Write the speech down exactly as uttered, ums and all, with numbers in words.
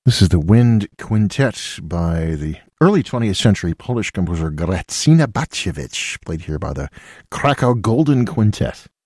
This is the Wind Quintet by the early twentieth century Polish composer Grażyna Batkiewicz, played here by the Krakow Golden Quintet.